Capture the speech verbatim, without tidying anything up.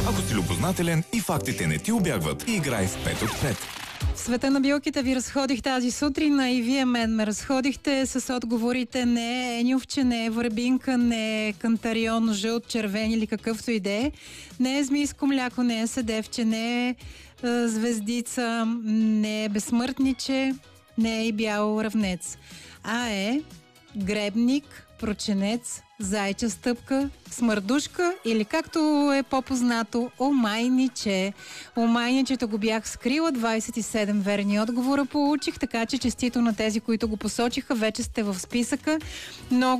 Ако си любознателен и фактите не ти убягват, играй в пет от пет. В света на билките ви разходих тази сутрин, а и вие мен ме разходихте с отговорите не е енювче, не е върбинка, не е кантарион, жълт, червен или какъвто и да е. Не е змийско мляко, не е седевче, не е, е звездица, не е безсмъртниче, не е и бял равнец. А е гребник, проченец, зайча стъпка, смърдушка или както е по-познато, омайниче. Омайничето го бях скрила, двайсет и седем верни отговора получих, така че честито на тези, които го посочиха, вече сте в списъка. Много